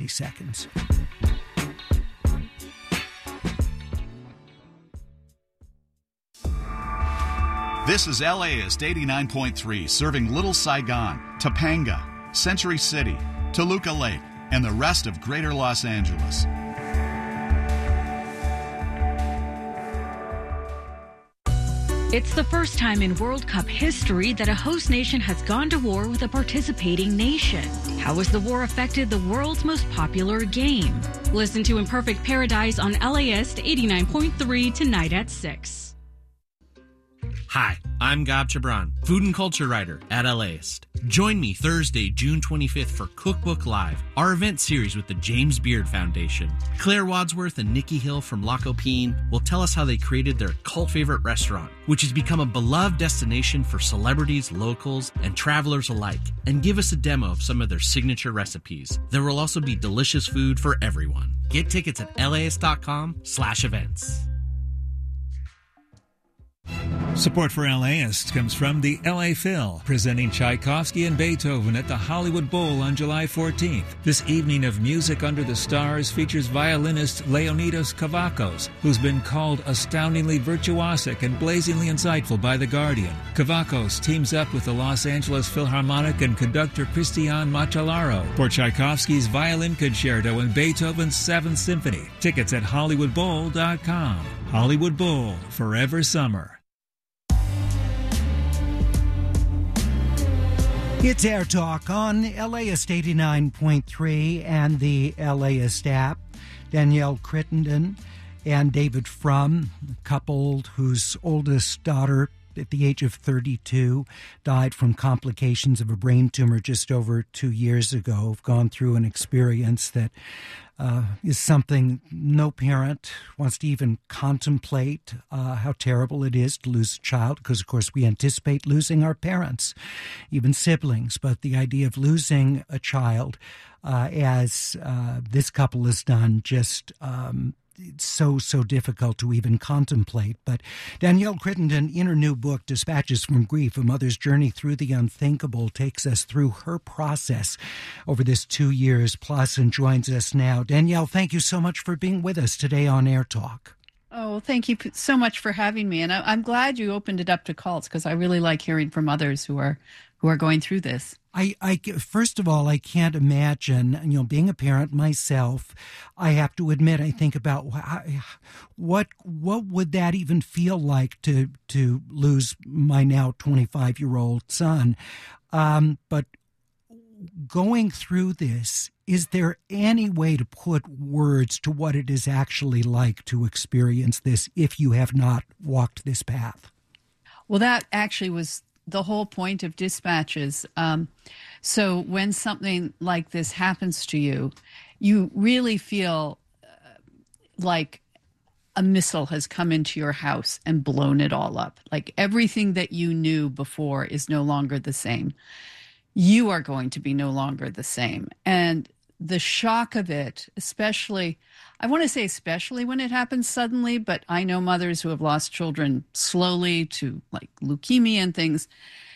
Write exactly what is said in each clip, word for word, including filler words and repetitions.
ninety seconds. This is LAist eighty-nine point three, serving Little Saigon, Topanga, Century City, Toluca Lake, and the rest of Greater Los Angeles. It's the first time in World Cup history that a host nation has gone to war with a participating nation. How has the war affected the world's most popular game? Listen to Imperfect Paradise on LAist eighty-nine point three tonight at six. Hi, I'm Gab Chabran, food and culture writer at LAist. Join me Thursday, June twenty-fifth for Cookbook Live, our event series with the James Beard Foundation. Claire Wadsworth and Nikki Hill from La Copine will tell us how they created their cult favorite restaurant, which has become a beloved destination for celebrities, locals, and travelers alike, and give us a demo of some of their signature recipes. There will also be delicious food for everyone. Get tickets at laist.com slash events. Support for LAist comes from the L A Phil, presenting Tchaikovsky and Beethoven at the Hollywood Bowl on July fourteenth. This evening of music under the stars features violinist Leonidas Kavakos, who's been called astoundingly virtuosic and blazingly insightful by The Guardian. Kavakos teams up with the Los Angeles Philharmonic and conductor Christian Macellaro for Tchaikovsky's Violin Concerto and Beethoven's Seventh Symphony. Tickets at hollywood bowl dot com. Hollywood Bowl, forever summer. It's Air Talk on LAist eighty-nine point three and the LAist app. Danielle Crittenden and David Frum, a couple whose oldest daughter at the age of thirty-two died from complications of a brain tumor just over two years ago, have gone through an experience that uh, is something no parent wants to even contemplate, uh, how terrible it is to lose a child, because, of course, we anticipate losing our parents, even siblings. But the idea of losing a child, uh, as uh, this couple has done, just um, it's so, so difficult to even contemplate. But Danielle Crittenden, in her new book, Dispatches from Grief, A Mother's Journey Through the Unthinkable, takes us through her process over this two years plus and joins us now. Danielle, thank you so much for being with us today on Air Talk. Oh, thank you so much for having me. And I, I'm glad you opened it up to cults, because I really like hearing from others who are who are going through this. I, I, first of all, I can't imagine, you know, being a parent myself, I have to admit, I think about what what would that even feel like to to lose my now twenty-five-year-old son. Um, but going through this, is there any way to put words to what it is actually like to experience this if you have not walked this path? Well, that actually was the whole point of Dispatches. Um, so when something like this happens to you, you really feel uh, like a missile has come into your house and blown it all up. Like everything that you knew before is no longer the same. You are going to be no longer the same. And the shock of it, especially, I want to say especially when it happens suddenly, but I know mothers who have lost children slowly to like leukemia and things.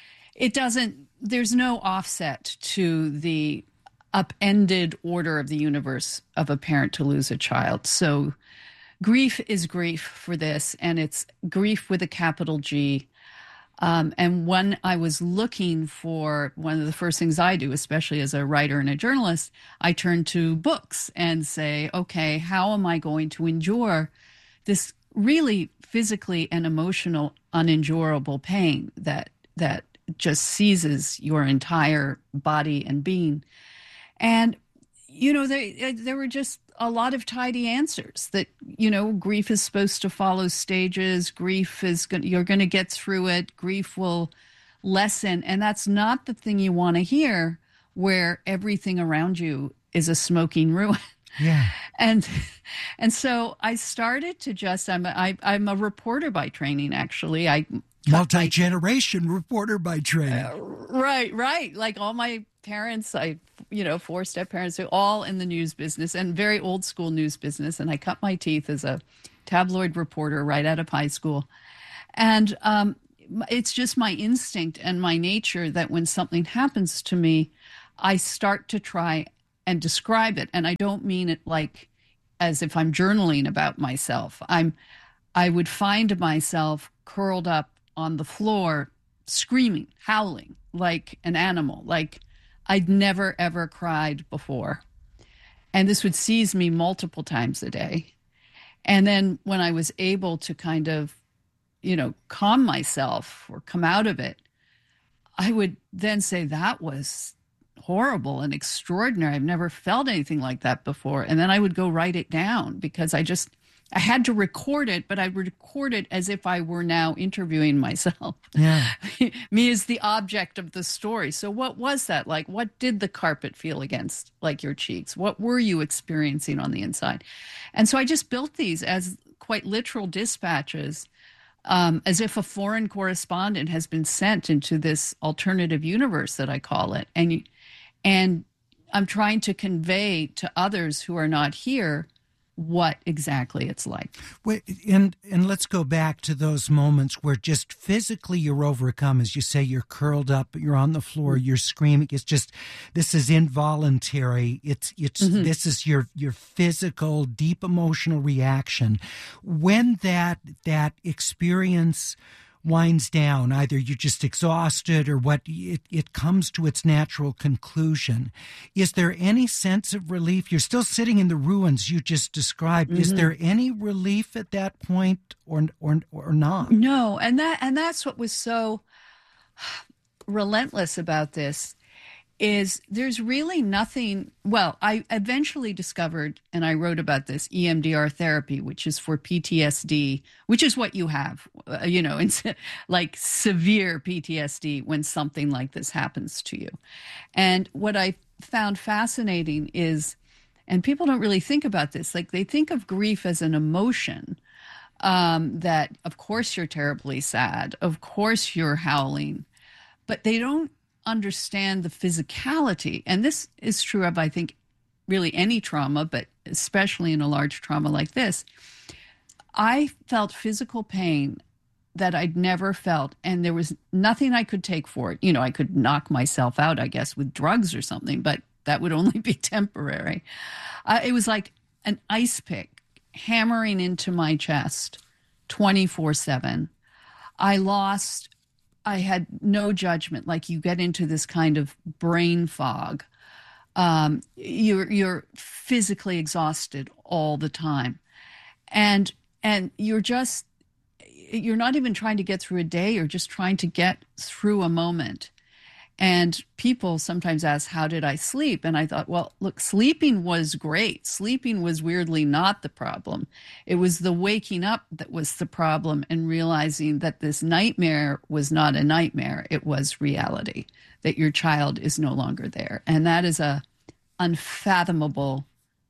It doesn't, there's no offset to the upended order of the universe of a parent to lose a child. So grief is grief for this, and it's grief with a capital G. Um, and when I was looking for, one of the first things I do, especially as a writer and a journalist, I turn to books and say, okay, how am I going to endure this really physically and emotional unendurable pain that that just seizes your entire body and being? And, you know, there, there were just a lot of tidy answers that, you know, grief is supposed to follow stages. Grief is going, you're going to get through it. Grief will lessen. And that's not the thing you want to hear, where everything around you is a smoking ruin. Yeah. And, and so I started to just, I'm a, I, I'm a reporter by training, actually. I multi-generation reporter by training. Uh, right, right. Like all my parents, I, you know, four step parents, they're all in the news business, and very old school news business. And I cut my teeth as a tabloid reporter right out of high school. And um, it's just my instinct and my nature that when something happens to me, I start to try and describe it. And I don't mean it like as if I'm journaling about myself. I'm, I would find myself curled up on the floor, screaming, howling like an animal, like I'd never, ever cried before. And this would seize me multiple times a day. And then when I was able to kind of, you know, calm myself or come out of it, I would then say that was horrible and extraordinary. I've never felt anything like that before. And then I would go write it down because I just, I had to record it, but I would record it as if I were now interviewing myself. Yeah. Me as the object of the story. So what was that like? What did the carpet feel against, like, your cheeks? What were you experiencing on the inside? And so I just built these as quite literal dispatches, um, as if a foreign correspondent has been sent into this alternative universe that I call it. And you, and I'm trying to convey to others who are not here what exactly it's like. Wait, and and let's go back to those moments where just physically you're overcome. As you say, you're curled up, you're on the floor, you're screaming. It's just, this is involuntary. It's it's mm-hmm. This is your your physical, deep emotional reaction. When that that experience winds down, either you're just exhausted or what, it, it comes to its natural conclusion. Is there any sense of relief? You're still sitting in the ruins you just described. Mm-hmm. Is there any relief at that point or, or, or not? No. And that, and that's what was so relentless about this, is there's really nothing. Well, I eventually discovered, and I wrote about this, E M D R therapy, which is for P T S D, which is what you have, uh, you know, it's like severe P T S D when something like this happens to you. And what I found fascinating is, and people don't really think about this, like they think of grief as an emotion, um, that of course you're terribly sad, of course you're howling, but they don't understand the physicality. And this is true of, I think, really any trauma, but especially in a large trauma like this. I felt physical pain that I'd never felt, and there was nothing I could take for it. You know, I could knock myself out, I guess, with drugs or something, but that would only be temporary. Uh, it was like an ice pick hammering into my chest twenty-four seven. I lost I had no judgment. Like, you get into this kind of brain fog. Um, you're you're physically exhausted all the time, and and you're just you're not even trying to get through a day. You're just trying to get through a moment. And people sometimes ask, how did I sleep? And I thought, well, look, sleeping was great. Sleeping was weirdly not the problem. It was the waking up that was the problem, and realizing that this nightmare was not a nightmare. It was reality, that your child is no longer there. And that is a unfathomable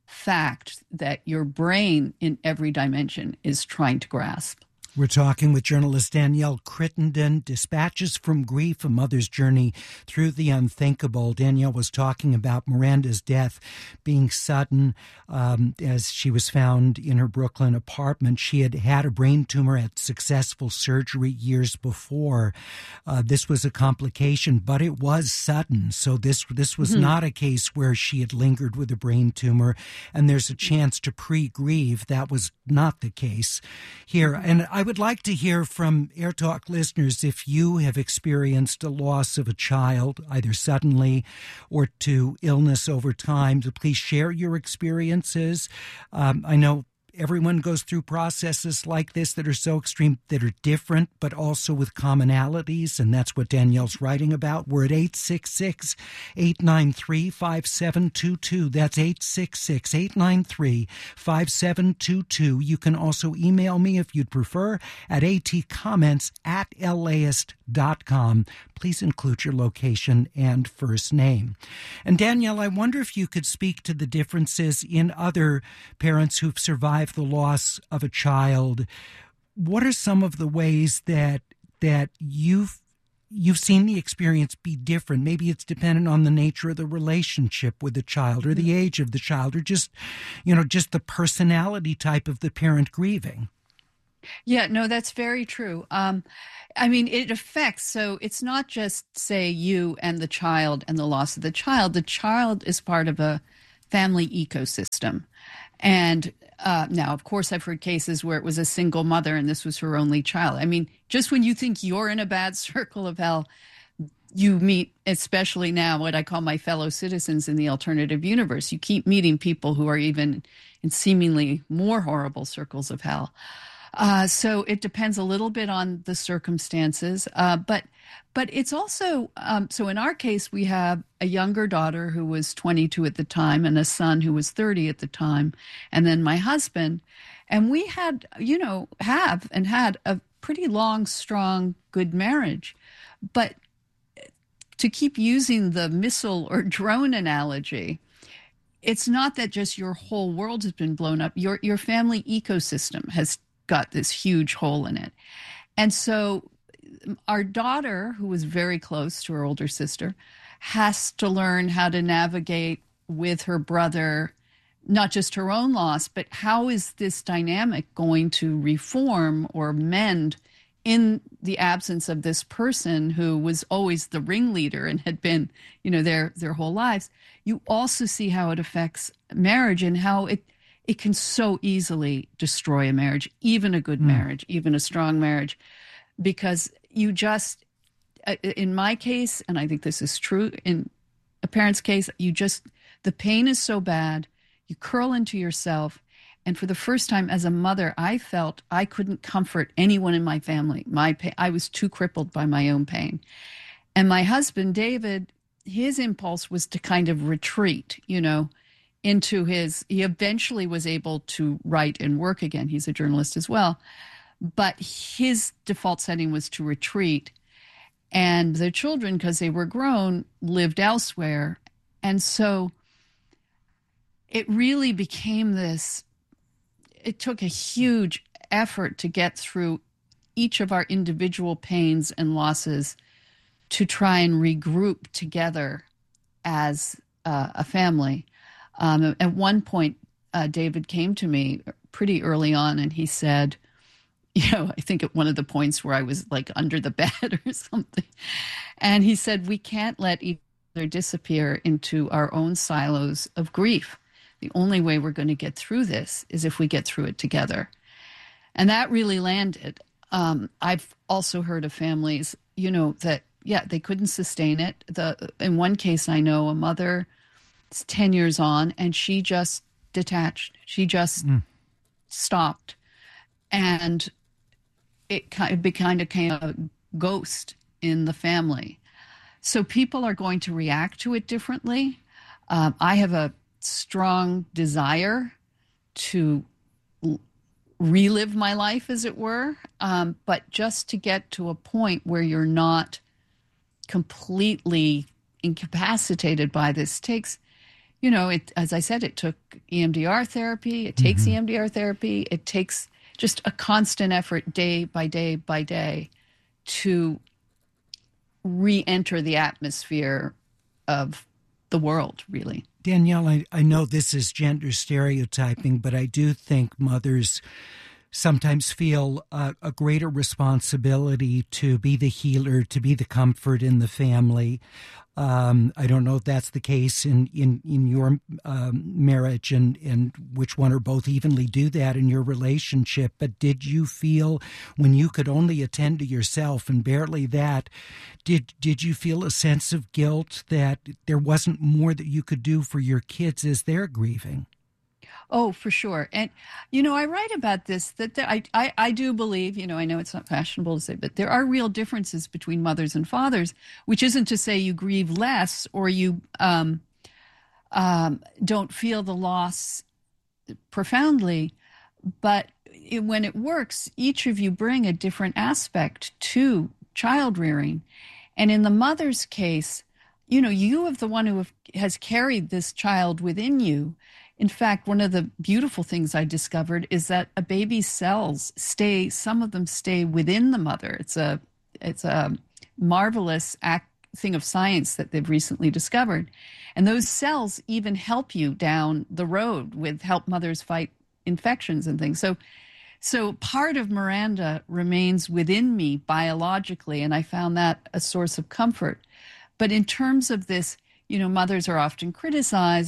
fact that your brain in every dimension is trying to grasp. We're talking with journalist Danielle Crittenden, Dispatches from Grief, A Mother's Journey Through the Unthinkable. Danielle was talking about Miranda's death being sudden, um, as she was found in her Brooklyn apartment. She had had a brain tumor, had successful surgery years before. Uh, this was a complication, but it was sudden. So this, this was mm-hmm. not a case where she had lingered with a brain tumor and there's a chance to pre-grieve. That was not the case here. And I would like to hear from Air Talk listeners if you have experienced a loss of a child, either suddenly or to illness over time. So please share your experiences. Um, I know everyone goes through processes like this that are so extreme, that are different, but also with commonalities, and that's what Danielle's writing about. We're at eight six six, eight nine three, five seven two two. That's eight six six, eight nine three, five seven two two. You can also email me if you'd prefer at atcomments at laist dot com. Please include your location and first name. And Danielle, I wonder if you could speak to the differences in other parents who've survived the loss of a child. What are some of the ways that that you've you've seen the experience be different? Maybe it's dependent on the nature of the relationship with the child, or the age of the child, or just, you know, just the personality type of the parent grieving. Yeah, no, that's very true. Um, I mean, it affects, so it's not just, say, you and the child and the loss of the child. The child is part of a family ecosystem. And uh, now, of course, I've heard cases where it was a single mother and this was her only child. I mean, just when you think you're in a bad circle of hell, you meet, especially now, what I call my fellow citizens in the alternative universe. You keep meeting people who are even in seemingly more horrible circles of hell. Uh, so it depends a little bit on the circumstances. Uh, but but it's also, um, so in our case, we have a younger daughter who was twenty-two at the time and a son who was thirty at the time, and then my husband. And we had, you know, have and had a pretty long, strong, good marriage. But to keep using the missile or drone analogy, it's not that just your whole world has been blown up. Your your family ecosystem has got this huge hole in it. And so our daughter, who was very close to her older sister, has to learn how to navigate with her brother, not just her own loss, but how is this dynamic going to reform or mend in the absence of this person who was always the ringleader and had been, you know, their their whole lives. You also see how it affects marriage and how it it can so easily destroy a marriage, even a good mm. marriage, even a strong marriage, because you just, in my case, and I think this is true in a parent's case, you just, the pain is so bad, you curl into yourself. And for the first time as a mother, I felt I couldn't comfort anyone in my family. My pain, I was too crippled by my own pain. And my husband, David, his impulse was to kind of retreat, you know, into his, he eventually was able to write and work again. He's a journalist as well. But his default setting was to retreat. And the children, because they were grown, lived elsewhere. And so it really became this, it took a huge effort to get through each of our individual pains and losses to try and regroup together as uh, a family. Um, at one point, uh, David came to me pretty early on and he said, you know, I think at one of the points where I was like under the bed or something. And he said, we can't let each other disappear into our own silos of grief. The only way we're going to get through this is if we get through it together. And that really landed. Um, I've also heard of families, you know, that, yeah, they couldn't sustain it. The in one case, I know a mother, it's ten years on, and she just detached. She just mm. stopped. And it kind of became a ghost in the family. So people are going to react to it differently. Um, I have a strong desire to l- relive my life, as it were, um, but just to get to a point where you're not completely incapacitated by this takes, you know, it, as I said, it took E M D R therapy, it takes mm-hmm. E M D R therapy, it takes just a constant effort day by day by day to re-enter the atmosphere of the world, really. Danielle, I, I know this is gender stereotyping, but I do think mothers sometimes feel uh, a greater responsibility to be the healer, to be the comfort in the family. Um, I don't know if that's the case in, in, in your um, marriage and, and which one or both evenly do that in your relationship. But did you feel when you could only attend to yourself and barely that, did, did you feel a sense of guilt that there wasn't more that you could do for your kids as they're grieving? Oh, for sure. And, you know, I write about this, that there, I, I, I do believe, you know, I know it's not fashionable to say, but there are real differences between mothers and fathers, which isn't to say you grieve less or you um, um, don't feel the loss profoundly. But it, when it works, each of you bring a different aspect to child rearing. And in the mother's case, you know, you are the one who have, has carried this child within you. In fact, one of the beautiful things I discovered is that a baby's cells stay, some of them stay within the mother. It's a, it's a marvelous act, thing of science that they've recently discovered. And those cells even help you down the road with help mothers fight infections and things. So, so part of Miranda remains within me biologically, and I found that a source of comfort. But in terms of this, you know, mothers are often criticized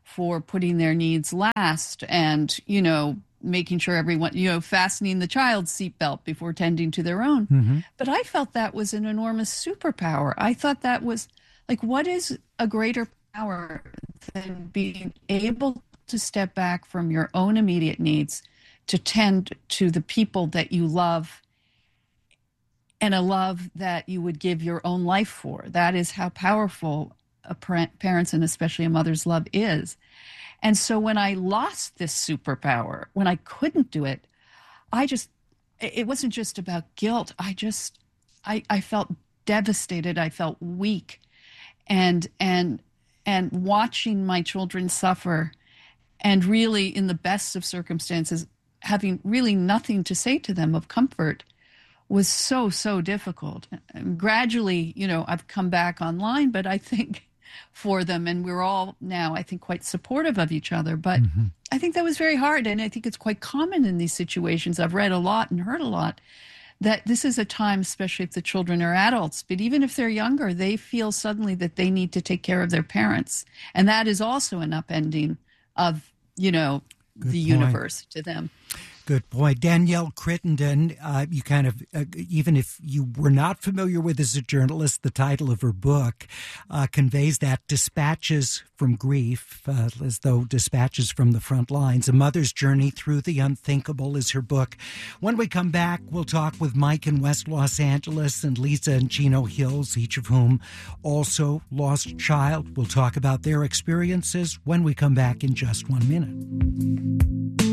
for putting their needs last and, you know, making sure everyone, you know, fastening the child's seatbelt before tending to their own. Mm-hmm. But I felt that was an enormous superpower. I thought that was like, what is a greater power than being able to step back from your own immediate needs to tend to the people that you love, and a love that you would give your own life for. That is how powerful a parent's and especially a mother's love is. And so when I lost this superpower, when I couldn't do it, I just, it wasn't just about guilt. I just, I, I felt devastated. I felt weak. And, and, and watching my children suffer, and really in the best of circumstances, having really nothing to say to them of comfort, was so, so difficult. And gradually, you know, I've come back online, but I think for them, and we're all now, I think, quite supportive of each other. But mm-hmm. I think that was very hard. And I think it's quite common in these situations. I've read a lot and heard a lot that this is a time, especially if the children are adults, but even if they're younger, they feel suddenly that they need to take care of their parents. And that is also an upending of, you know, Good the point. Universe to them. Good point. Danielle Crittenden, uh, you kind of, uh, even if you were not familiar with as a journalist, the title of her book uh, conveys that. Dispatches from Grief, uh, as though dispatches from the front lines. A Mother's Journey Through the Unthinkable is her book. When we come back, we'll talk with Mike in West Los Angeles and Lisa in Chino Hills, each of whom also lost a child. We'll talk about their experiences when we come back in just one minute.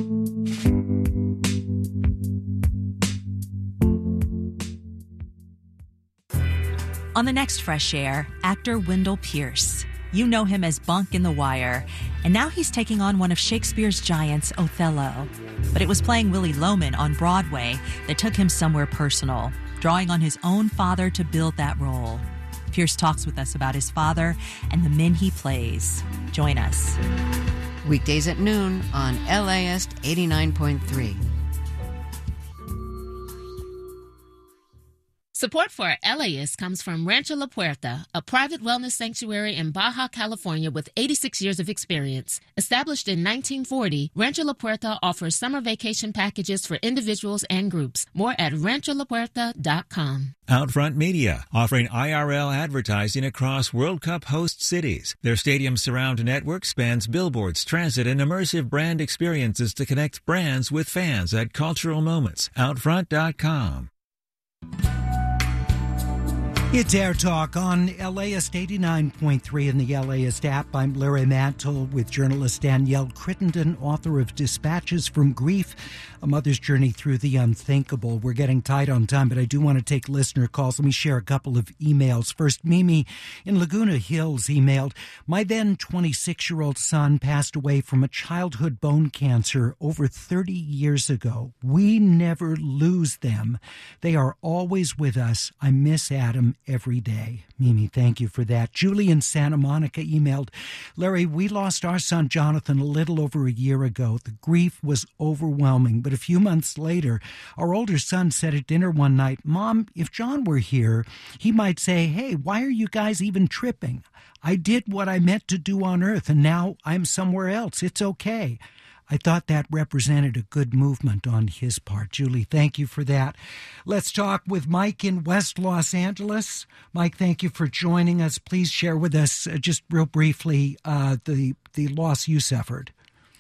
On the next Fresh Air, actor Wendell Pierce. You know him as Bunk in The Wire, and now he's taking on one of Shakespeare's giants, Othello. But it was playing Willy Loman on Broadway that took him somewhere personal, drawing on his own father to build that role. Pierce talks with us about his father and the men he plays. Join us. Weekdays at noon on L A S eighty-nine point three. Support for L A is comes from Rancho La Puerta, a private wellness sanctuary in Baja California with eighty-six years of experience. Established in nineteen forty, Rancho La Puerta offers summer vacation packages for individuals and groups. More at rancho la puerta dot com. Outfront Media, offering I R L advertising across World Cup host cities. Their Stadium Surround network spans billboards, transit, and immersive brand experiences to connect brands with fans at cultural moments. outfront dot com. It's Air Talk on L A S eighty-nine point three in the LAist app. I'm Larry Mantle with journalist Danielle Crittenden, author of Dispatches from Grief, A Mother's Journey Through the Unthinkable. We're getting tight on time, but I do want to take listener calls. Let me share a couple of emails. First, Mimi in Laguna Hills emailed, my then twenty-six-year-old son passed away from a childhood bone cancer over thirty years ago. We never lose them. They are always with us. I miss Adam every day. Mimi, thank you for that. Julie in Santa Monica emailed, Larry, we lost our son Jonathan a little over a year ago. The grief was overwhelming, but a few months later, our older son said at dinner one night, Mom, if John were here, he might say, hey, why are you guys even tripping? I did what I meant to do on earth, and now I'm somewhere else. It's okay. I thought that represented a good movement on his part. Julie, thank you for that. Let's talk with Mike in West Los Angeles. Mike, thank you for joining us. Please share with us, uh, just real briefly, uh, the, the loss you suffered.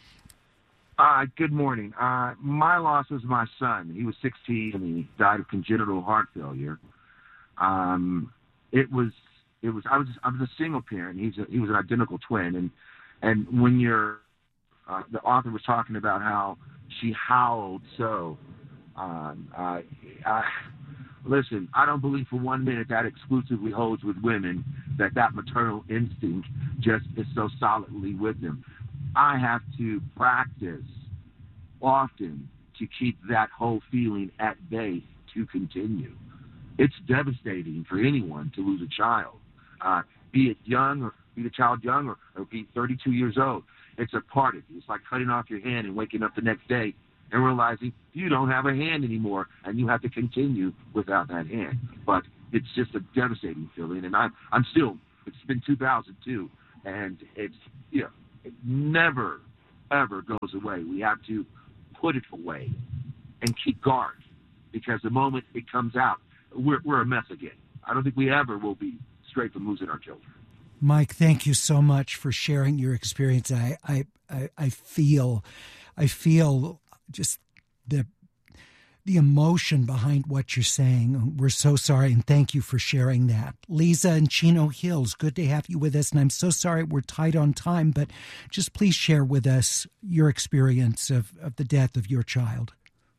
Uh, good morning. Uh, my loss was my son. He was sixteen and he died of congenital heart failure. Um, it was, it was, I was, I was a single parent. He's a, he was an identical twin. And, and when you're, Uh, the author was talking about how she howled so. Um, uh, I, listen, I don't believe for one minute that exclusively holds with women, that that maternal instinct just is so solidly with them. I have to practice often to keep that whole feeling at bay to continue. It's devastating for anyone to lose a child, uh, be it young or be the child young or, or be thirty-two years old. It's a part of you. It's like cutting off your hand and waking up the next day and realizing you don't have a hand anymore and you have to continue without that hand. But it's just a devastating feeling. And I'm, I'm still, it's been two thousand two and it's, you know, It never, ever goes away. We have to put it away and keep guard, because the moment it comes out, we're, we're a mess again. I don't think we ever will be straight from losing our children. Mike, thank you so much for sharing your experience. I, I, I, I feel, I feel just the the emotion behind what you're saying. We're so sorry, and thank you for sharing that. Lisa in Chino Hills, good to have you with us, and I'm so sorry we're tight on time, but just please share with us your experience of, of the death of your child.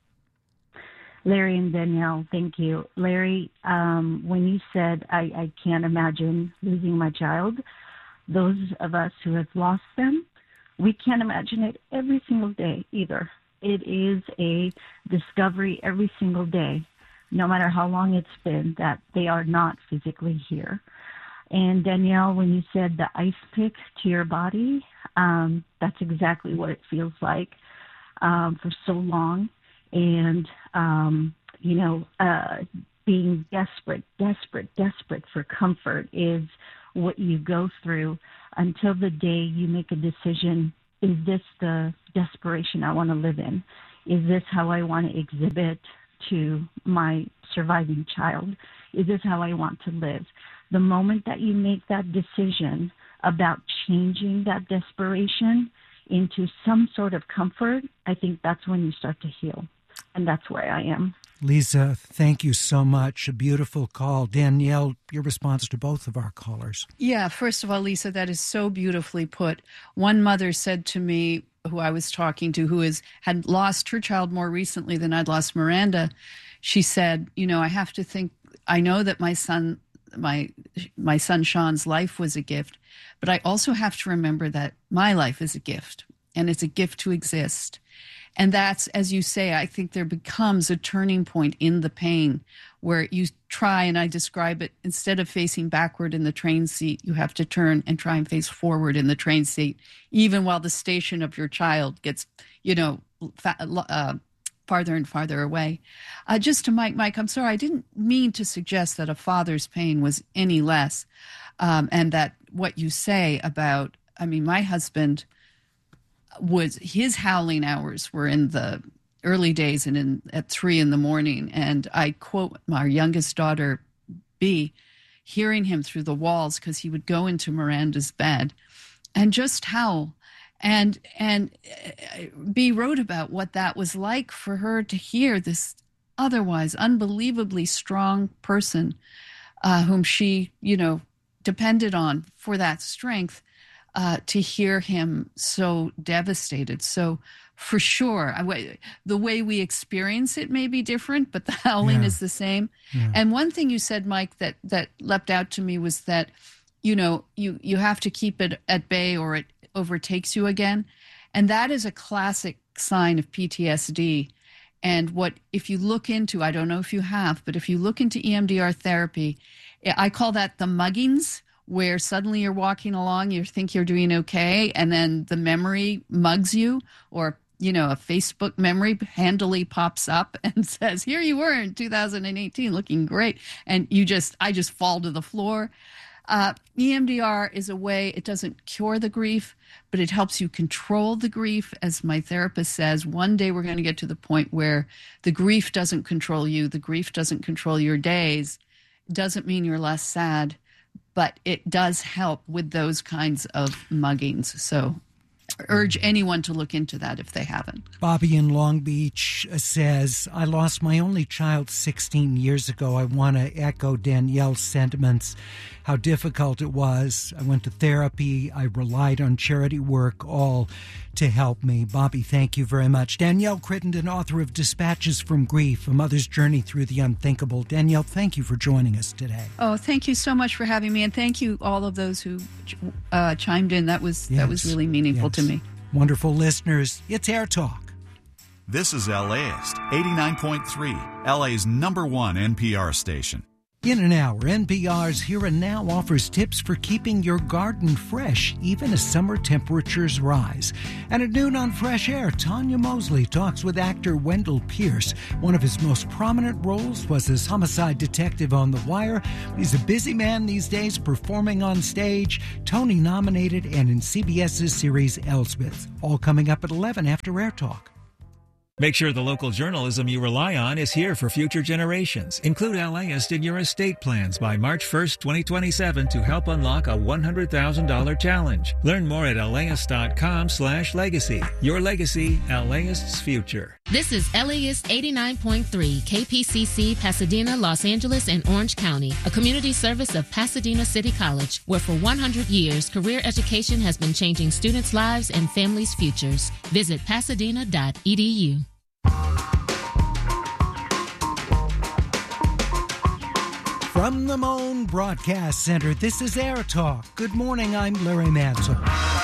Larry and Danielle, thank you. Larry, um, when you said, I, I can't imagine losing my child, those of us who have lost them, we can't imagine it every single day either. It is a discovery every single day, no matter how long it's been, that they are not physically here. And Danielle, when you said the ice pick to your body, um, that's exactly what it feels like um, for so long. And, um, you know, uh, being desperate, desperate, desperate for comfort is what you go through until the day you make a decision. Is this the desperation I want to live in? Is this how I want to exhibit to my surviving child? Is this how I want to live? The moment that you make that decision about changing that desperation into some sort of comfort, I think that's when you start to heal. And that's where I am. Lisa, thank you so much. A beautiful call. Danielle, your response to both of our callers. Yeah, first of all, Lisa, that is so beautifully put. One mother said to me, who I was talking to, who is had lost her child more recently than I'd lost Miranda, she said, you know, I have to think, I know that my son, my my son Sean's life was a gift, but I also have to remember that my life is a gift, and it's a gift to exist. And that's, as you say, I think there becomes a turning point in the pain where you try, and I describe it, instead of facing backward in the train seat, you have to turn and try and face forward in the train seat, even while the station of your child gets, you know, fa- uh, farther and farther away. Uh, just to Mike, Mike, I'm sorry, I didn't mean to suggest that a father's pain was any less, um, and that what you say about, I mean, my husband was, his howling hours were in the early days and in at three in the morning. And I quote my youngest daughter, B, hearing him through the walls because he would go into Miranda's bed and just howl. And and B wrote about what that was like for her to hear this otherwise unbelievably strong person uh, whom she, you know, depended on for that strength. Uh, to hear him so devastated. So for sure, I, the way we experience it may be different, but the howling yeah. is the same. Yeah. And one thing you said, Mike, that, that leapt out to me was that, you know, you, you have to keep it at bay or it overtakes you again. And that is a classic sign of P T S D. And what, if you look into, I don't know if you have, but if you look into E M D R therapy, I call that the muggings, where suddenly you're walking along, you think you're doing okay, and then the memory mugs you, or, you know, a Facebook memory handily pops up and says, here you were in two thousand eighteen looking great, and you just, I just fall to the floor. Uh, E M D R is a way, it doesn't cure the grief, but it helps you control the grief. As my therapist says, one day we're going to get to the point where the grief doesn't control you, the grief doesn't control your days. It doesn't mean you're less sad, but it does help with those kinds of muggings. So I urge anyone to look into that if they haven't. Bobby in Long Beach says, I lost my only child sixteen years ago. I want to echo Danielle's sentiments, how difficult it was. I went to therapy. I relied on charity work, all to help me. Bobby, thank you very much. Danielle Crittenden, author of Dispatches from Grief, A Mother's Journey Through the Unthinkable. Danielle, thank you for joining us today. Oh, thank you so much for having me, and thank you all of those who uh, chimed in. That was yes. that was really meaningful yes. to me. Wonderful listeners, it's Air Talk. This is LAist, eighty-nine point three, L A's number one N P R station. In an hour, N P R's Here and Now offers tips for keeping your garden fresh, even as summer temperatures rise. And at noon on Fresh Air, Tanya Mosley talks with actor Wendell Pierce. One of his most prominent roles was as homicide detective on The Wire. He's a busy man these days, performing on stage, Tony-nominated, and in CBS's series Elsbeth. All coming up at eleven after Air Talk. Make sure the local journalism you rely on is here for future generations. Include LAist in your estate plans by March first, twenty twenty-seven to help unlock a one hundred thousand dollars challenge. Learn more at laist.com slash legacy. Your legacy, LAist's future. This is LAist eighty-nine point three, K P C C, Pasadena, Los Angeles, and Orange County, a community service of Pasadena City College, where for one hundred years, career education has been changing students' lives and families' futures. Visit pasadena dot e d u. From the Moan Broadcast Center, this is Air Talk. Good morning, I'm Larry Mansell.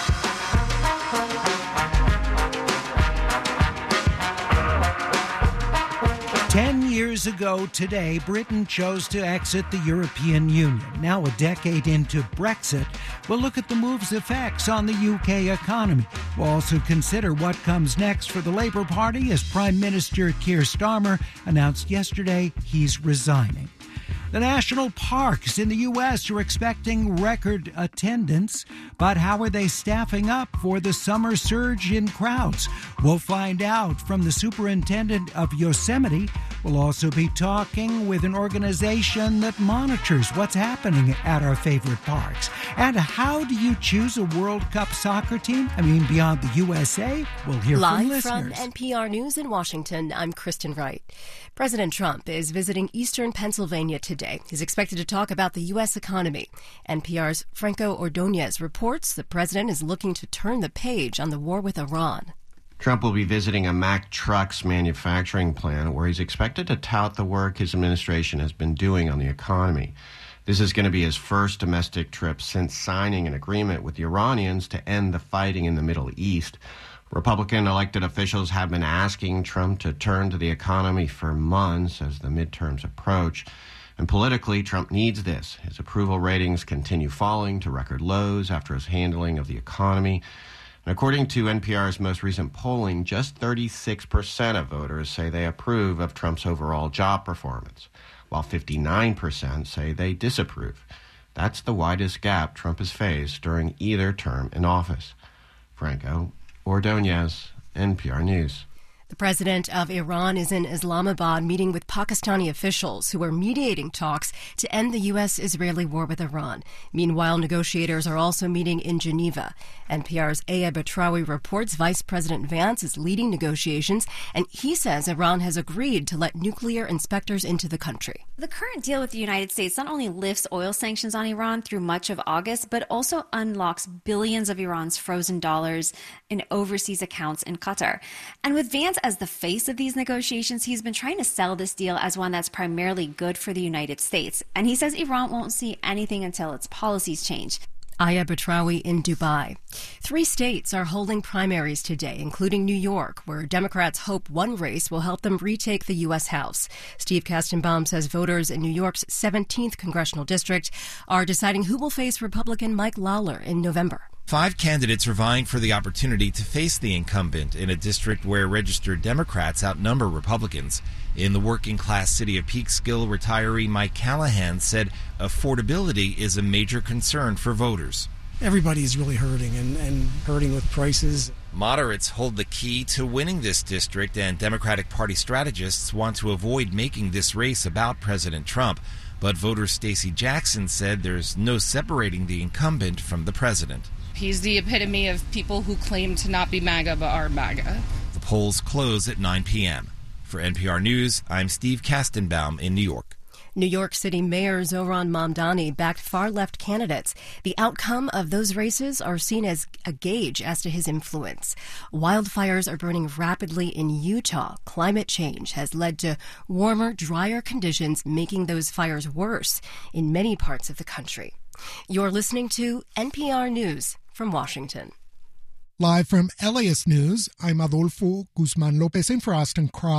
Ten years ago today, Britain chose to exit the European Union. Now, a decade into Brexit, we'll look at the move's effects on the U K economy. We'll also consider what comes next for the Labour Party as Prime Minister Keir Starmer announced yesterday he's resigning. The national parks in the U S are expecting record attendance, but how are they staffing up for the summer surge in crowds? We'll find out from the superintendent of Yosemite. We'll also be talking with an organization that monitors what's happening at our favorite parks. And how do you choose a World Cup soccer team? I mean, beyond the U S A, we'll hear Live from listeners. from N P R News in Washington, I'm Kristen Wright. President Trump is visiting eastern Pennsylvania today. He's expected to talk about the U S economy. N P R's Franco Ordonez reports the president is looking to turn the page on the war with Iran. Trump will be visiting a Mack Trucks manufacturing plant where he's expected to tout the work his administration has been doing on the economy. This is going to be his first domestic trip since signing an agreement with the Iranians to end the fighting in the Middle East. Republican elected officials have been asking Trump to turn to the economy for months as the midterms approach. And politically, Trump needs this. His approval ratings continue falling to record lows after his handling of the economy. And according to N P R's most recent polling, just thirty-six percent of voters say they approve of Trump's overall job performance, while fifty-nine percent say they disapprove. That's the widest gap Trump has faced during either term in office. Franco Ordonez, N P R News. The president of Iran is in Islamabad meeting with Pakistani officials who are mediating talks to end the U S-Israeli war with Iran. Meanwhile, negotiators are also meeting in Geneva. N P R's Aya Batrawi reports Vice President Vance is leading negotiations, and he says Iran has agreed to let nuclear inspectors into the country. The current deal with the United States not only lifts oil sanctions on Iran through much of August, but also unlocks billions of Iran's frozen dollars in overseas accounts in Qatar. And with Vance as the face of these negotiations, he's been trying to sell this deal as one that's primarily good for the United States. And he says Iran won't see anything until its policies change. Aya Batrawi in Dubai. Three states are holding primaries today, including New York, where Democrats hope one race will help them retake the U S House. Steve Kastenbaum says voters in New York's seventeenth congressional district are deciding who will face Republican Mike Lawler in November. Five candidates are vying for the opportunity to face the incumbent in a district where registered Democrats outnumber Republicans. In the working-class city of Peekskill, retiree Mike Callahan said affordability is a major concern for voters. Everybody is really hurting and, and hurting with prices. Moderates hold the key to winning this district, and Democratic Party strategists want to avoid making this race about President Trump. But voter Stacey Jackson said there's no separating the incumbent from the president. He's the epitome of people who claim to not be MAGA but are MAGA. The polls close at nine p.m. For N P R News, I'm Steve Kastenbaum in New York. New York City Mayor Zohran Mamdani backed far-left candidates. The outcome of those races are seen as a gauge as to his influence. Wildfires are burning rapidly in Utah. Climate change has led to warmer, drier conditions, making those fires worse in many parts of the country. You're listening to N P R News from Washington. Live from LAist News, I'm Adolfo Guzman Lopez in for Austin Cross.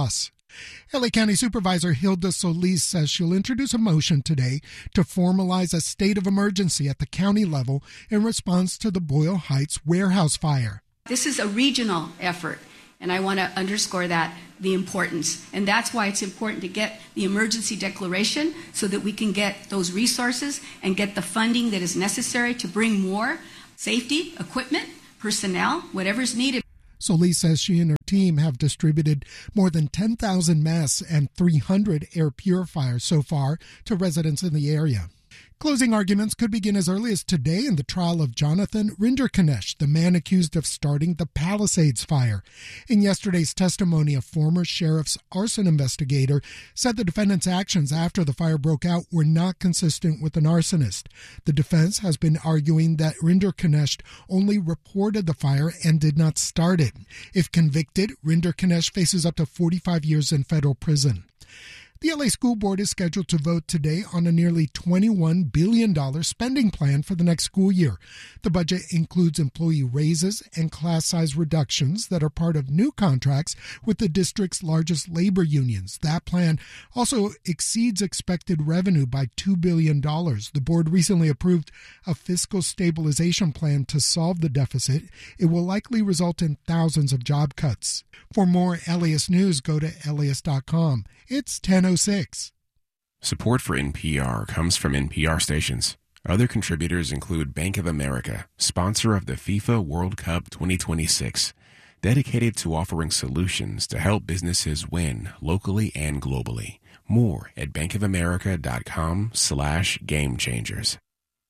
L A County Supervisor Hilda Solis says she'll introduce a motion today to formalize a state of emergency at the county level in response to the Boyle Heights warehouse fire. This is a regional effort, and I want to underscore that, the importance. And that's why it's important to get the emergency declaration so that we can get those resources and get the funding that is necessary to bring more safety, equipment, personnel, whatever's needed. Solis says she and her team have distributed more than ten thousand masks and three hundred air purifiers so far to residents in the area. Closing arguments could begin as early as today in the trial of Jonathan Rinderknecht, the man accused of starting the Palisades fire. In yesterday's testimony, a former sheriff's arson investigator said the defendant's actions after the fire broke out were not consistent with an arsonist. The defense has been arguing that Rinderknecht only reported the fire and did not start it. If convicted, Rinderknecht faces up to forty-five years in federal prison. The L A School Board is scheduled to vote today on a nearly twenty-one billion dollars spending plan for the next school year. The budget includes employee raises and class size reductions that are part of new contracts with the district's largest labor unions. That plan also exceeds expected revenue by two billion dollars. The board recently approved a fiscal stabilization plan to solve the deficit. It will likely result in thousands of job cuts. For more L A S news, go to L A S dot com. It's ten oh six. Support for N P R comes from N P R stations. Other contributors include Bank of America, sponsor of the FIFA World Cup twenty twenty-six, dedicated to offering solutions to help businesses win locally and globally. More at bankofamerica.com slash game changers.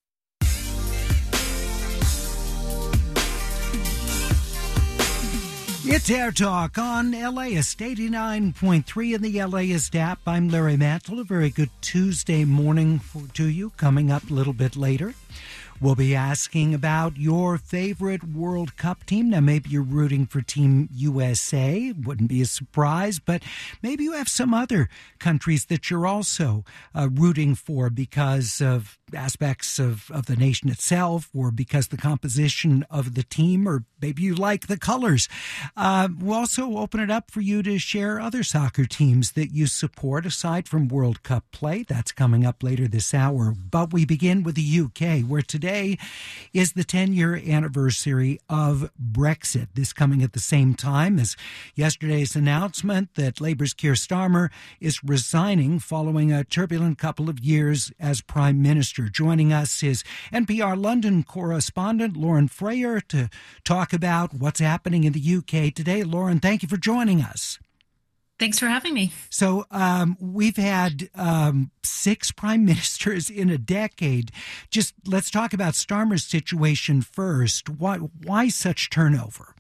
It's Air Talk on LAist eighty-nine point three in the LAist app. I'm Larry Mantle. A very good Tuesday morning for, to you. Coming up a little bit later, we'll be asking about your favorite World Cup team. Now, maybe you're rooting for Team U S A. Wouldn't be a surprise, but maybe you have some other countries that you're also uh, rooting for because of aspects of, of the nation itself or because the composition of the team, or maybe you like the colors. Uh, we'll also open it up for you to share other soccer teams that you support aside from World Cup play. That's coming up later this hour. But we begin with the U K, where today is the ten-year anniversary of Brexit. This coming at the same time as yesterday's announcement that Labour's Keir Starmer is resigning following a turbulent couple of years as Prime Minister. Joining us is N P R London correspondent Lauren Freyer to talk about what's happening in the U K today. Lauren, thank you for joining us. Thanks for having me. So um, we've had um, six prime ministers in a decade. Just let's talk about Starmer's situation first. Why, why such turnover?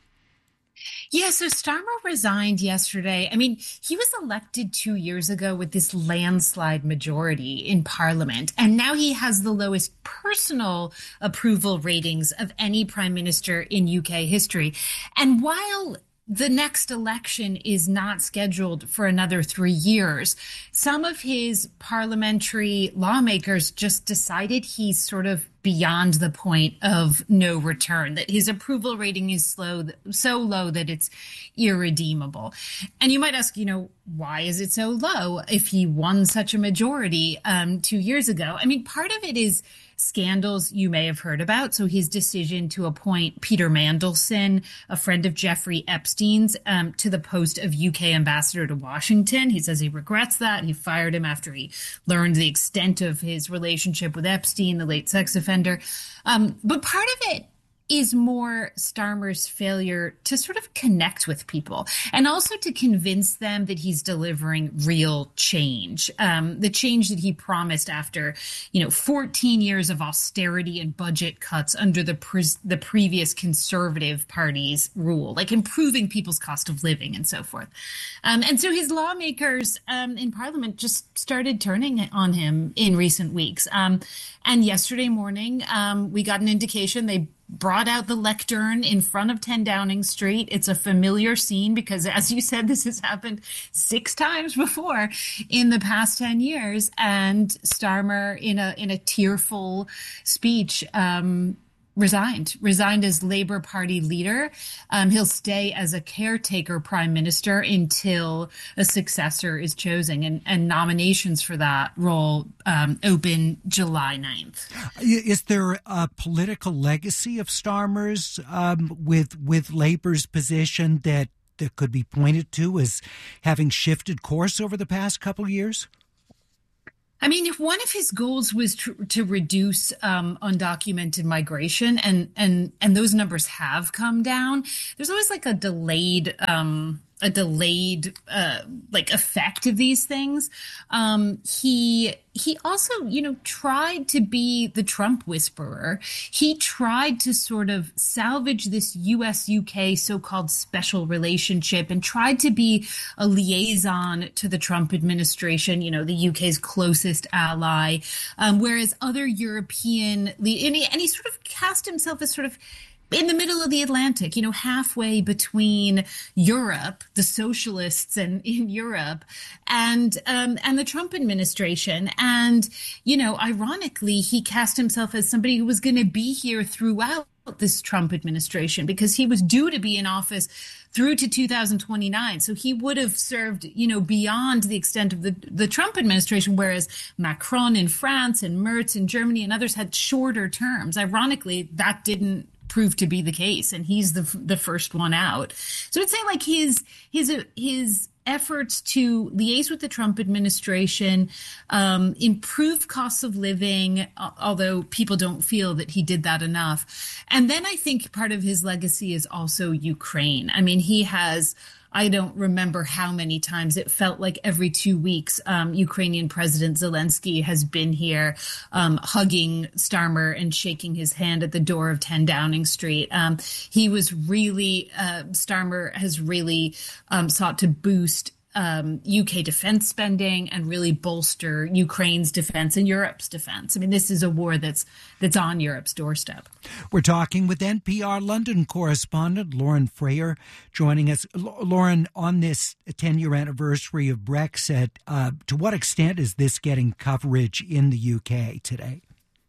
Yeah, so Starmer resigned yesterday. I mean, he was elected two years ago with this landslide majority in Parliament, and now he has the lowest personal approval ratings of any prime minister in U K history. And while the next election is not scheduled for another three years, some of his parliamentary lawmakers just decided he's sort of beyond the point of no return, that his approval rating is slow, so low that it's irredeemable. And you might ask, you know, why is it so low if he won such a majority um, two years ago? I mean, part of it is scandals you may have heard about. So his decision to appoint Peter Mandelson, a friend of Jeffrey Epstein's, um, to the post of U K ambassador to Washington. He says he regrets that. He fired him after he learned the extent of his relationship with Epstein, the late sex offender. Um, but part of it is more Starmer's failure to sort of connect with people and also to convince them that he's delivering real change, um, the change that he promised after, you know, fourteen years of austerity and budget cuts under the pre- the previous Conservative Party's rule, like improving people's cost of living and so forth. Um, and so his lawmakers um, in Parliament just started turning on him in recent weeks. Um, and yesterday morning, um, we got an indication they brought out the lectern in front of ten Downing Street. It's a familiar scene because, as you said, this has happened six times before in the past ten years. And Starmer, in a in a tearful speech, um, resigned, resigned as Labour Party leader. Um, he'll stay as a caretaker prime minister until a successor is chosen, and, and nominations for that role um, open July ninth. Is there a political legacy of Starmer's um, with with Labour's position that, that could be pointed to as having shifted course over the past couple of years? I mean, if one of his goals was to, to reduce um, undocumented migration, and, and and those numbers have come down, there's always like a delayed um, a delayed uh, like effect of these things. Um, he he also, you know, tried to be the Trump whisperer. He tried to sort of salvage this U S U K so-called special relationship and tried to be a liaison to the Trump administration, you know, the U K's closest ally, um, whereas other European, and he, and he sort of cast himself as sort of in the middle of the Atlantic, you know, halfway between Europe, the socialists and in Europe, and um, and the Trump administration. And, you know, ironically, he cast himself as somebody who was going to be here throughout this Trump administration because he was due to be in office through to two thousand twenty-nine. So he would have served, you know, beyond the extent of the, the Trump administration, whereas Macron in France and Merz in Germany and others had shorter terms. Ironically, that didn't prove to be the case, and he's the the first one out. So I'd say like his his his efforts to liaise with the Trump administration, um, improve costs of living, although people don't feel that he did that enough. And then I think part of his legacy is also Ukraine. I mean, he has, I don't remember how many times, it felt like every two weeks, um, Ukrainian President Zelensky has been here um, hugging Starmer and shaking his hand at the door of ten Downing Street. Um, he was really, uh, Starmer has really um, sought to boost Um, U K defense spending and really bolster Ukraine's defense and Europe's defense. I mean, this is a war that's that's on Europe's doorstep. We're talking with N P R London correspondent Lauren Frayer joining us. L- Lauren, on this ten-year anniversary of Brexit, uh, to what extent is this getting coverage in the U K today?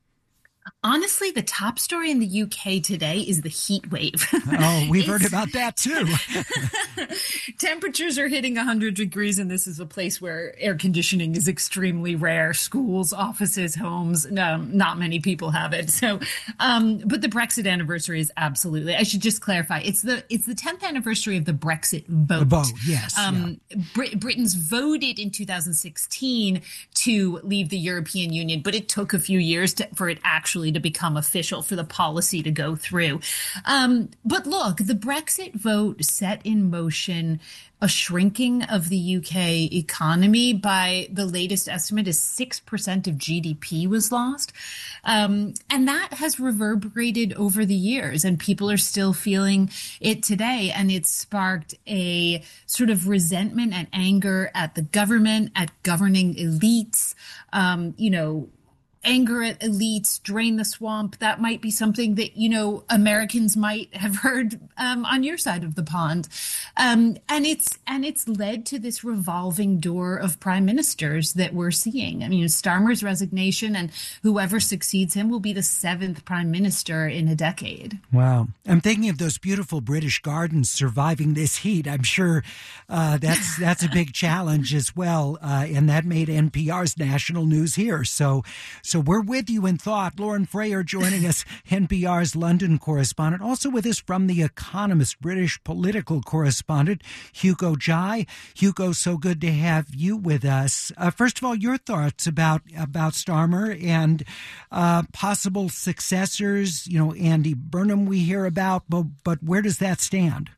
Honestly, the top story in the U K today is the heat wave. Oh, we've heard about that too. Temperatures are hitting one hundred degrees, and this is a place where air conditioning is extremely rare. Schools, offices, homes, um, not many people have it. So, um, but the Brexit anniversary is absolutely, I should just clarify, it's the it's the tenth anniversary of the Brexit vote. The vote, yes. Um, yeah. Brit- Britons voted in two thousand sixteen to leave the European Union, but it took a few years to, for it actually to become official, for the policy to go through. Um, but look, the Brexit vote set in motion a shrinking of the U K economy. By the latest estimate is six percent of G D P was lost. Um, and that has reverberated over the years, and people are still feeling it today. And it's sparked a sort of resentment and anger at the government, at governing elites, um, you know, anger at elites, drain the swamp. That might be something that, you know, Americans might have heard um, on your side of the pond. Um, and it's and it's led to this revolving door of prime ministers that we're seeing. I mean, Starmer's resignation, and whoever succeeds him will be the seventh prime minister in a decade. Wow. I'm thinking of those beautiful British gardens surviving this heat. I'm sure uh, that's that's a big challenge as well. Uh, and that made N P R's national news here. So So we're with you in thought. Lauren Frayer joining us, N P R's London correspondent. Also with us from The Economist, British political correspondent, Hugo Jai. Hugo, so good to have you with us. Uh, first of all, your thoughts about, about Starmer and uh, possible successors. You know, Andy Burnham we hear about, but, but where does that stand?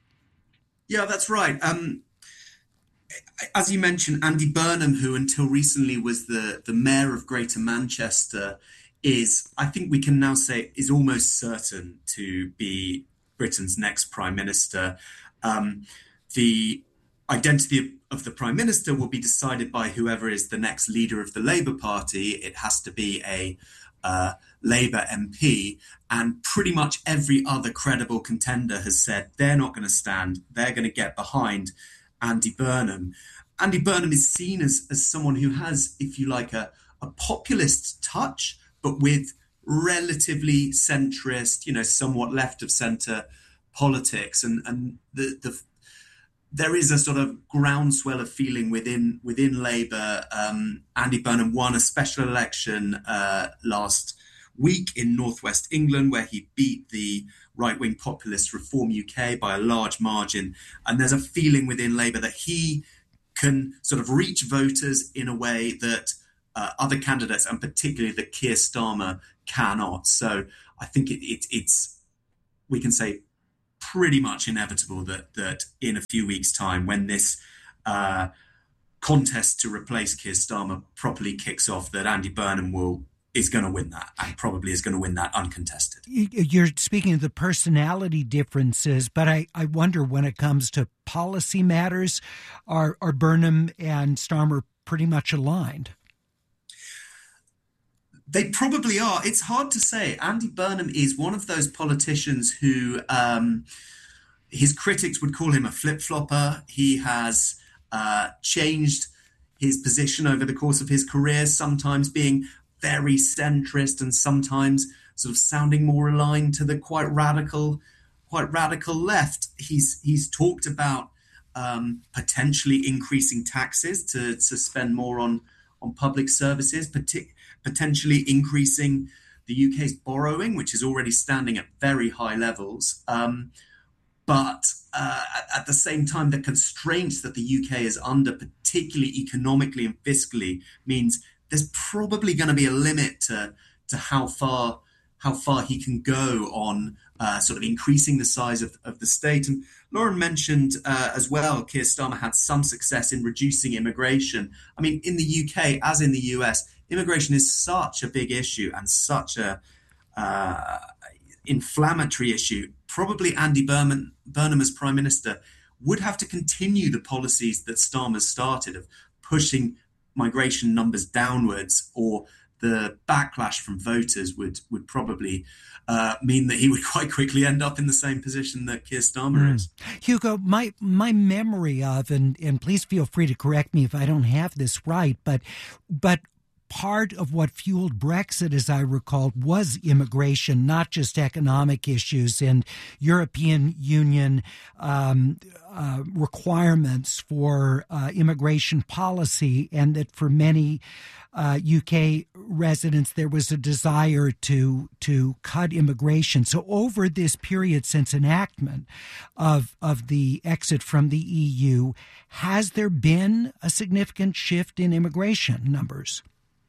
Yeah, that's right. Um As you mentioned, Andy Burnham, who until recently was the, the mayor of Greater Manchester, is, I think we can now say, is almost certain to be Britain's next prime minister. Um, the identity of the prime minister will be decided by whoever is the next leader of the Labour Party. It has to be a uh, Labour M P, and pretty much every other credible contender has said they're not going to stand. They're going to get behind Andy Burnham. Andy Burnham is seen as, as someone who has, if you like, a, a populist touch, but with relatively centrist, you know, somewhat left of centre politics, and and the the there is a sort of groundswell of feeling within within Labour. Um, Andy Burnham won a special election uh, last week in northwest England, where he beat the right-wing populist Reform U K by a large margin. And there's a feeling within Labour that he can sort of reach voters in a way that uh, other candidates, and particularly that Keir Starmer, cannot. So I think it, it, it's, we can say, pretty much inevitable that that in a few weeks' time, when this uh, contest to replace Keir Starmer properly kicks off, that Andy Burnham will is going to win that, and probably is going to win that uncontested. You're speaking of the personality differences, but I, I wonder, when it comes to policy matters, are are Burnham and Starmer pretty much aligned? They probably are. It's hard to say. Andy Burnham is one of those politicians who um, his critics would call him a flip-flopper. He has uh, changed his position over the course of his career, sometimes being very centrist and sometimes sort of sounding more aligned to the quite radical, quite radical left. He's he's talked about um, potentially increasing taxes to, to spend more on, on public services, particularly potentially increasing the U K's borrowing, which is already standing at very high levels. Um, but uh, at the same time, the constraints that the U K is under, particularly economically and fiscally, means there's probably going to be a limit to, to how far how far he can go on uh, sort of increasing the size of, of the state. And Lauren mentioned uh, as well, Keir Starmer had some success in reducing immigration. I mean, in the U K, as in the U S, immigration is such a big issue and such a uh, inflammatory issue. Probably Andy Burnham, Burnham as Prime Minister would have to continue the policies that Starmer started of pushing migration numbers downwards, or the backlash from voters would would probably uh, mean that he would quite quickly end up in the same position that Keir Starmer mm. is. Hugo, my my memory of, and, and please feel free to correct me if I don't have this right, but but part of what fueled Brexit, as I recall, was immigration, not just economic issues and European Union um, uh, requirements for uh, immigration policy, and that for many uh, U K residents there was a desire to to cut immigration. So over this period since enactment of of the exit from the E U, has there been a significant shift in immigration numbers?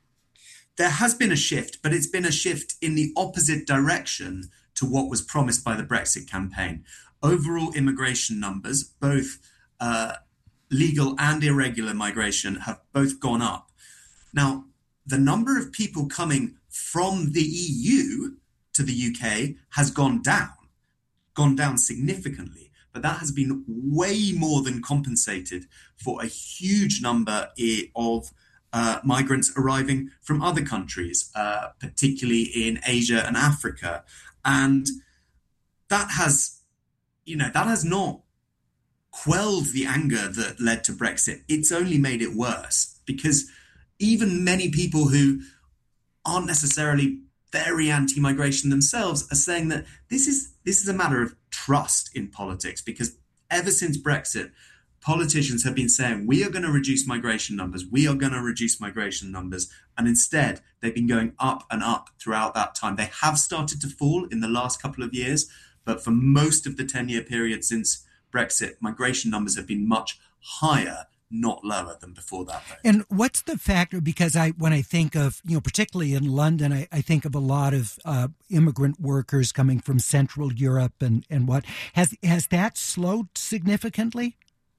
There has been a shift, but it's been a shift in the opposite direction to what was promised by the Brexit campaign. Overall immigration numbers, both uh, legal and irregular migration, have both gone up. Now, the number of people coming from the E U to the U K has gone down, gone down significantly, but that has been way more than compensated for a huge number of Uh, migrants arriving from other countries, uh, particularly in Asia and Africa. And that has, you know, that has not quelled the anger that led to Brexit. It's only made it worse, because even many people who aren't necessarily very anti-migration themselves are saying that this is this is a matter of trust in politics, because ever since Brexit, politicians have been saying, we are going to reduce migration numbers, we are going to reduce migration numbers. And instead, they've been going up and up throughout that time. They have started to fall in the last couple of years, but for most of the ten-year period since Brexit, migration numbers have been much higher, not lower than before that. And what's the factor? Because I, when I think of, you know, particularly in London, I, I think of a lot of uh, immigrant workers coming from Central Europe and, and what. Has, has that slowed significantly?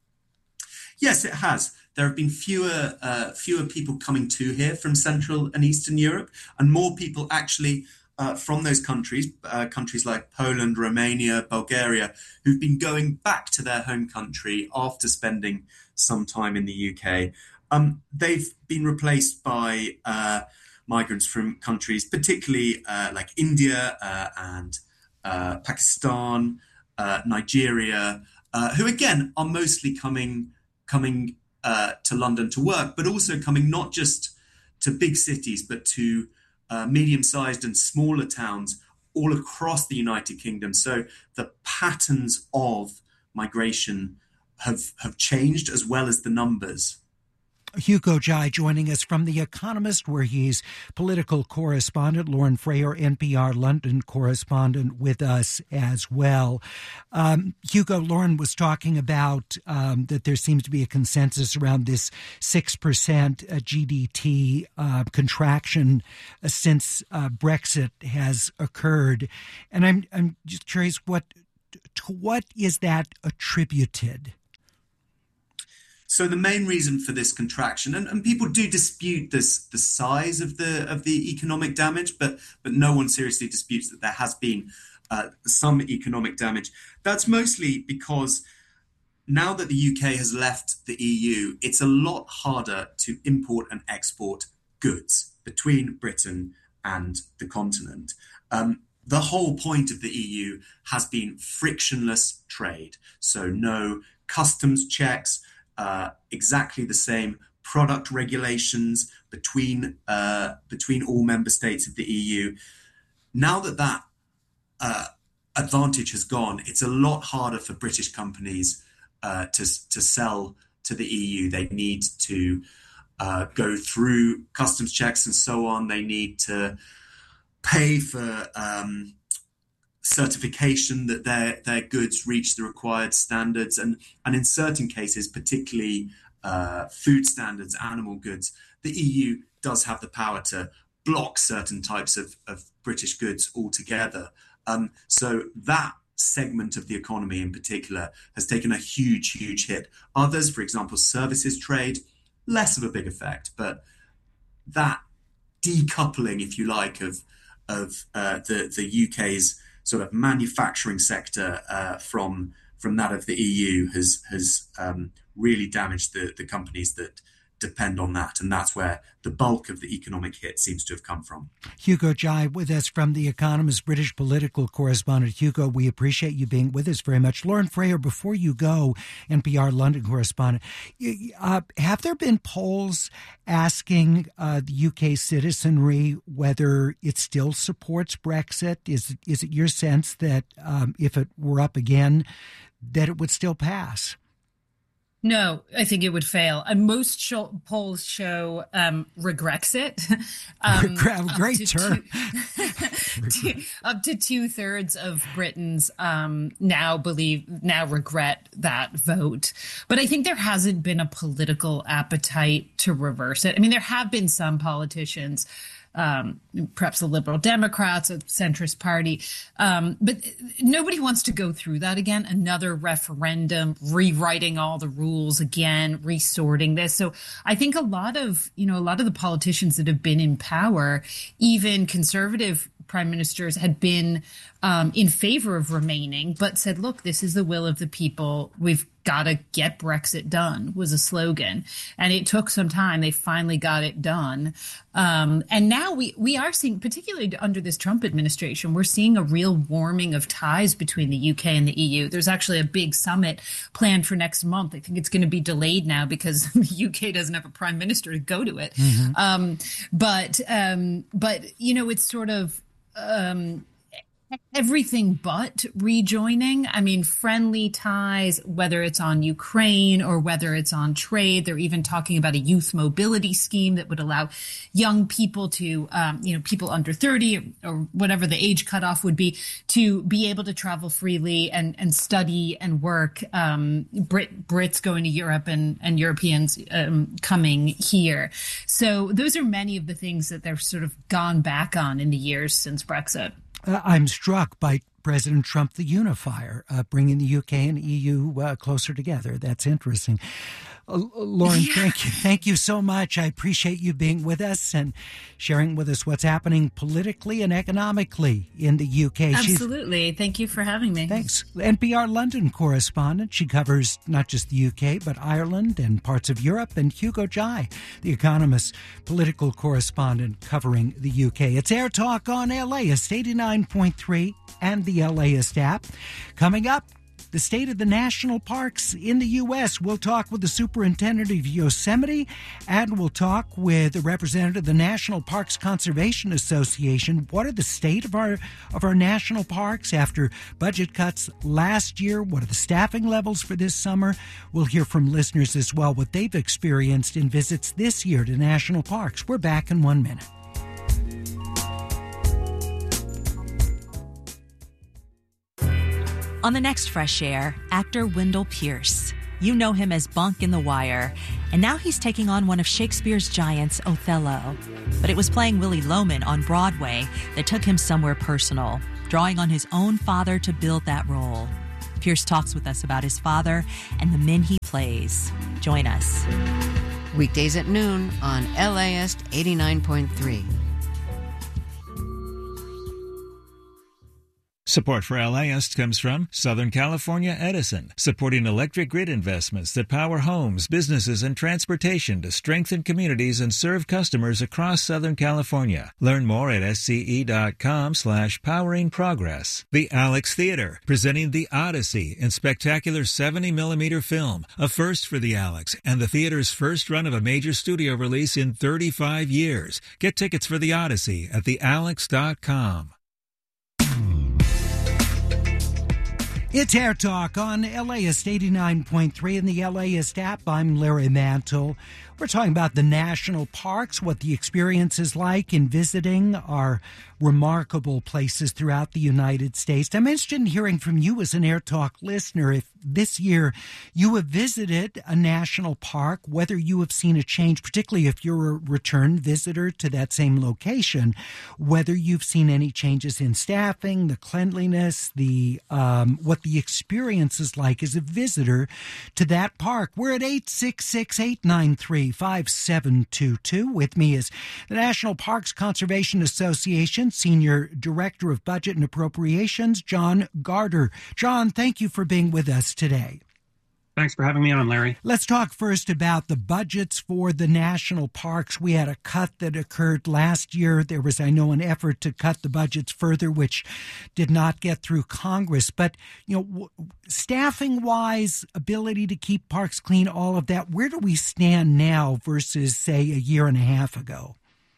Yes, it has. There have been fewer uh, fewer people coming to here from Central and Eastern Europe, and more people actually uh, from those countries, uh, countries like Poland, Romania, Bulgaria, who've been going back to their home country after spending some time in the U K. Um, they've been replaced by uh, migrants from countries, particularly uh, like India uh, and uh, Pakistan, uh, Nigeria, uh, who again are mostly coming coming uh, to London to work, but also coming not just to big cities, but to uh, medium-sized and smaller towns all across the United Kingdom. So the patterns of migration have have changed as well as the numbers. Hugo Jai joining us from The Economist, where he's political correspondent. Lauren Frayer, N P R London correspondent, with us as well. Um, Hugo, Lauren was talking about um, that there seems to be a consensus around this six percent G D P uh, contraction uh, since uh, Brexit has occurred. And I'm, I'm just curious, what to what is that attributed? So the main reason for this contraction, and, and people do dispute this, the size of the of the economic damage, but but no one seriously disputes that there has been uh, some economic damage. That's mostly because now that the U K has left the E U, it's a lot harder to import and export goods between Britain and the continent. Um, the whole point of the E U has been frictionless trade, so no customs checks. Uh, exactly the same product regulations between uh, between all member states of the E U. Now that that uh, advantage has gone, it's a lot harder for British companies uh, to to sell to the E U. They need to uh, go through customs checks and so on. They need to pay for um, certification that their their goods reach the required standards, and and in certain cases, particularly uh, food standards, animal goods, the E U does have the power to block certain types of, of British goods altogether. Um, so that segment of the economy in particular has taken a huge, huge hit. Others, for example, services trade, less of a big effect, but that decoupling, if you like, of of uh, the the U K's sort of manufacturing sector uh, from from that of the E U has has um, really damaged the, the companies that depend on that. And that's where the bulk of the economic hit seems to have come from. Hugo Jai with us from The Economist, British political correspondent. Hugo, we appreciate you being with us very much. Lauren Frayer, before you go, N P R London correspondent, uh, have there been polls asking uh, the U K citizenry whether it still supports Brexit? Is, is it your sense that um, if it were up again, that it would still pass? No, I think it would fail. And most sh- polls show um, regrexit. Um, Great term. Two, two, up to two thirds of Britons um, now believe, now regret that vote. But I think there hasn't been a political appetite to reverse it. I mean, there have been some politicians, Um, perhaps the Liberal Democrats, a centrist party. Um, but nobody wants to go through that again, another referendum, rewriting all the rules again, resorting this. So I think a lot of, you know, a lot of the politicians that have been in power, even conservative prime ministers, had been um, in favor of remaining, but said, look, this is the will of the people. We've got to get Brexit done, was a slogan. And it took some time. They finally got it done. Um, and now we, we are seeing, particularly under this Trump administration, we're seeing a real warming of ties between the U K and the E U. There's actually a big summit planned for next month. I think it's going to be delayed now because the U K doesn't have a prime minister to go to it. Mm-hmm. Um, but, um, but, you know, it's sort of, um, everything but rejoining. I mean, friendly ties, whether it's on Ukraine or whether it's on trade. They're even talking about a youth mobility scheme that would allow young people to, um, you know, people under thirty or, or whatever the age cutoff would be, to be able to travel freely and, and study and work. Um, Brit, Brits going to Europe and, and Europeans um, coming here. So those are many of the things that they've sort of gone back on in the years since Brexit. Uh, I'm struck by President Trump, the unifier, uh, bringing the U K and E U uh, closer together. That's interesting. Uh, Lauren, yeah. thank you. Thank you so much. I appreciate you being with us and sharing with us what's happening politically and economically in the U K. Absolutely. She's, thank you for having me. Thanks. N P R London correspondent. She covers not just the U K, but Ireland and parts of Europe. And Hugo Jai, The Economist political correspondent covering the U K. It's Air Talk on L A ist eighty-nine point three and the LAist app. Coming up, the state of the national parks in the U S. We'll talk with the superintendent of Yosemite, and we'll talk with a representative of the National Parks Conservation Association. What are the state of our of our national parks after budget cuts last year? What are the staffing levels for this summer? We'll hear from listeners as well what they've experienced in visits this year to national parks. We're back in one minute. On the next Fresh Air, actor Wendell Pierce. You know him as Bunk in The Wire, and now he's taking on one of Shakespeare's giants, Othello. But it was playing Willy Loman on Broadway that took him somewhere personal, drawing on his own father to build that role. Pierce talks with us about his father and the men he plays. Join us. Weekdays at noon on L A S eighty-nine point three. Support for L A S comes from Southern California Edison, supporting electric grid investments that power homes, businesses, and transportation to strengthen communities and serve customers across Southern California. Learn more at sce.com slash powering progress. The Alex Theater, presenting The Odyssey in spectacular seventy millimeter film, a first for the Alex, and the theater's first run of a major studio release in thirty-five years. Get tickets for The Odyssey at the alex dot com. It's Air Talk on L A S eighty-nine point three and the LAist app. I'm Larry Mantle. We're talking about the national parks, what the experience is like in visiting our remarkable places throughout the United States. I'm interested in hearing from you as an Air Talk listener. If this year you have visited a national park, whether you have seen a change, particularly if you're a return visitor to that same location, whether you've seen any changes in staffing, the cleanliness, the um, what the experience is like as a visitor to that park. We're at eight six six, eight nine three, five seven two two. With me is the National Parks Conservation Association Senior Director of Budget and Appropriations, John Garter. John, thank you for being with us today. Thanks for having me on, Larry. Let's talk first about the budgets for the national parks. We had a cut that occurred last year. There was, I know, an effort to cut the budgets further, which did not get through Congress. But, you know, staffing-wise, ability to keep parks clean, all of that, where do we stand now versus, say, a year and a half ago?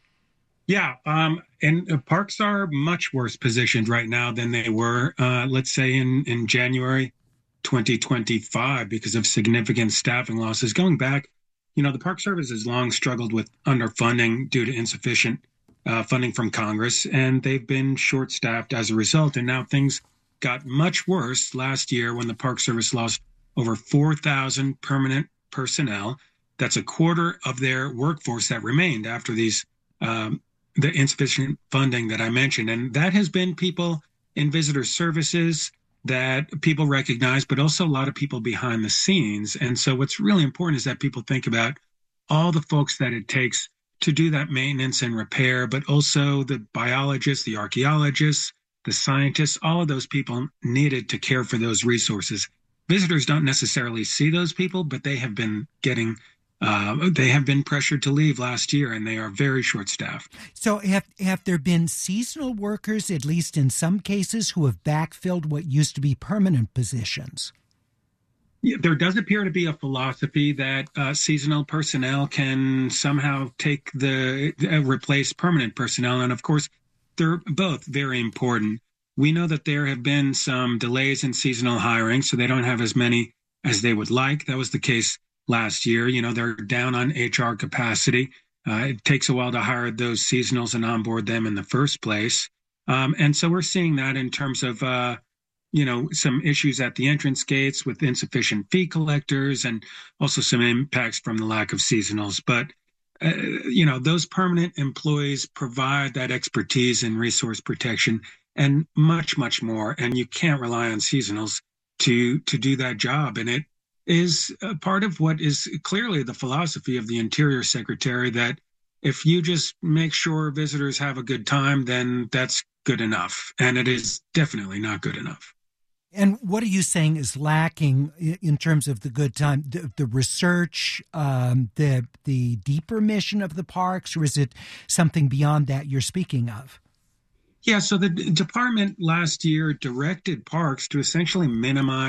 Yeah, um, and uh, parks are much worse positioned right now than they were, uh, let's say, in, in January twenty twenty-five because of significant staffing losses. Going back, you know, the Park Service has long struggled with underfunding due to insufficient uh, funding from Congress, and they've been short-staffed as a result. And now things got much worse last year when the Park Service lost over four thousand permanent personnel. That's a quarter of their workforce that remained after these um, the insufficient funding that I mentioned. And that has been people in visitor services that people recognize, but also a lot of people behind the scenes. And so what's really important is that people think about all the folks that it takes to do that maintenance and repair, but also the biologists, the archaeologists, the scientists, all of those people needed to care for those resources. Visitors don't necessarily see those people, but they have been getting Uh, they have been pressured to leave last year, and they are very short-staffed. So have have there been seasonal workers, at least in some cases, who have backfilled what used to be permanent positions? Yeah, there does appear to be a philosophy that uh, seasonal personnel can somehow take the uh, replace permanent personnel, and of course, they're both very important. We know that there have been some delays in seasonal hiring, so they don't have as many as they would like. That was the case last year. You know, they're down on H R capacity. Uh, it takes a while to hire those seasonals and onboard them in the first place. Um, and so we're seeing that in terms of, uh, you know, some issues at the entrance gates with insufficient fee collectors and also some impacts from the lack of seasonals. But, uh, you know, those permanent employees provide that expertise in resource protection and much, much more. And you can't rely on seasonals to to do that job. And it is a part of what is clearly the philosophy of the Interior Secretary, that if you just make sure visitors have a good time, then that's good enough. And it is definitely not good enough. And what are you saying is lacking in terms of the good time? The, the research, um, the the deeper mission of the parks, or is it something beyond that you're speaking of? Yeah, so the department last year directed parks to essentially minimize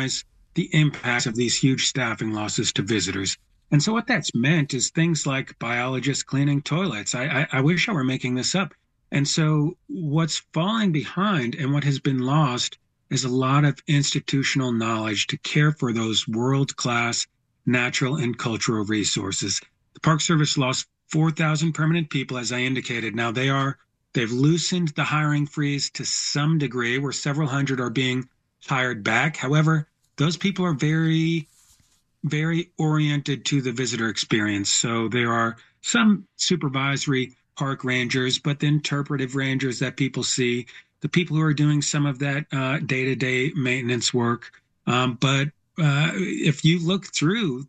the impacts of these huge staffing losses to visitors. And so what that's meant is things like biologists cleaning toilets. I, I, I wish I were making this up. And so what's falling behind and what has been lost is a lot of institutional knowledge to care for those world-class natural and cultural resources. The Park Service lost four thousand permanent people, as I indicated. Now they are, they've loosened the hiring freeze to some degree, where several hundred are being hired back. However, those people are very, very oriented to the visitor experience. So there are some supervisory park rangers, but the interpretive rangers that people see, the people who are doing some of that uh, day-to-day maintenance work. Um, but uh, if you look through